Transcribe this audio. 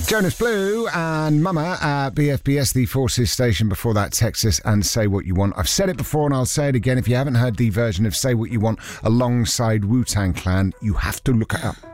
Jonas Blue and Mama at BFBS, the Forces station. Before that, Texas and Say What You Want. I've said it before and I'll say it again. If you haven't heard the version of Say What You Want alongside Wu-Tang Clan, you have to look it up.